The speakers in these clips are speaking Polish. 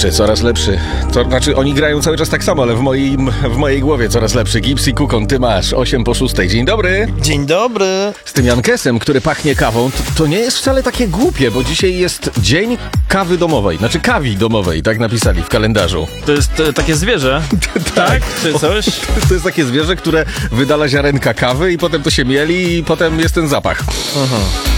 lepszy, coraz lepszy. To znaczy, oni grają cały czas tak samo, ale w mojej głowie coraz lepszy. Gipsy Kukon, ty masz 8:06. Dzień dobry. Dzień dobry. Z tym Jankesem, który pachnie kawą, to nie jest wcale takie głupie, bo dzisiaj jest dzień kawy domowej. Znaczy kawi domowej, tak napisali w kalendarzu. To jest takie zwierzę? Tak? Czy coś? To jest takie zwierzę, które wydala ziarenka kawy i potem to się mieli i potem jest ten zapach. Aha.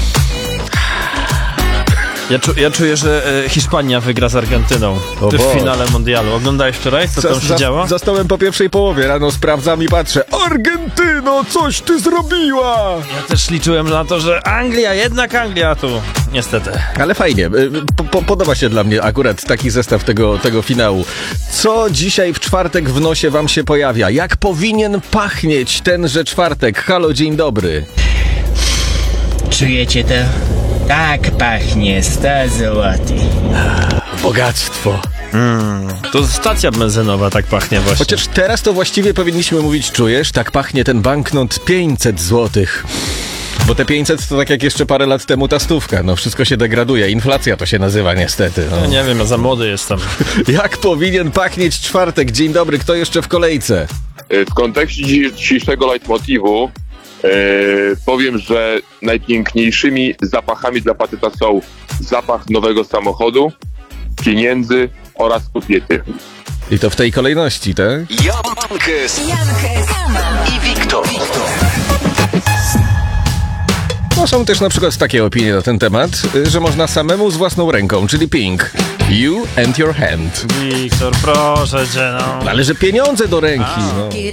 Ja czuję, że Hiszpania wygra z Argentyną w finale mundialu. Oglądałeś wczoraj, co tam się działo? Zasnąłem po pierwszej połowie, rano sprawdzam i patrzę. Argentyno, coś ty zrobiła! Ja też liczyłem na to, że Anglia, jednak Anglia tu, niestety. Ale fajnie, podoba się dla mnie akurat taki zestaw tego finału. Co dzisiaj w czwartek w nosie wam się pojawia? Jak powinien pachnieć tenże czwartek? Halo, dzień dobry. Czujecie to? Tak pachnie 100 złotych. Bogactwo. To stacja benzynowa tak pachnie właśnie. Chociaż teraz to właściwie powinniśmy mówić, czujesz? Tak pachnie ten banknot 500 złotych. Bo te 500 to tak jak jeszcze parę lat temu ta stówka. No wszystko się degraduje. Inflacja to się nazywa niestety. No. Ja nie wiem, ja za młody jestem. Jak powinien pachnieć czwartek? Dzień dobry, kto jeszcze w kolejce? W kontekście dzisiejszego leitmotivu powiem, że najpiękniejszymi zapachami dla faceta są zapach nowego samochodu, pieniędzy oraz kobiety. I to w tej kolejności, tak? Jankes i Wiktor. No są też na przykład takie opinie na ten temat, że można samemu z własną ręką, czyli Pink. You and your hand. Wiktor, proszę cię, no. Ale że pieniądze do ręki. No.